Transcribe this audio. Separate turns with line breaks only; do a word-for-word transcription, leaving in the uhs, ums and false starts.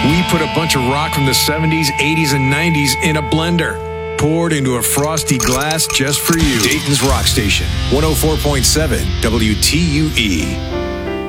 We put a bunch of rock from the seventies, eighties, and nineties in a blender, poured into a frosty glass just for you. Dayton's Rock Station, one oh four point seven W T U E.